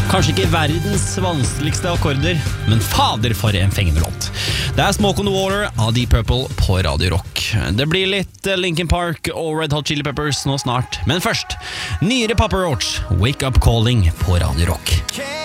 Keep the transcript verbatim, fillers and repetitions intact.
Kanskje ikke verdens vanskeligste akkorder, men fader for en fengende låt. Det er Smoke on the Water av Deep Purple på Radio Rock. Det blir litt Linkin Park og Red Hot Chili Peppers nå snart. Men først, nyere Papa Roach, Wake Up Calling på Radio Rock.